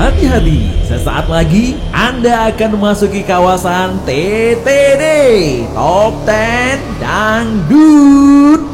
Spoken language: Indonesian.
Hati-hati, sesaat lagi Anda akan memasuki kawasan TTD Top 10 Dangdut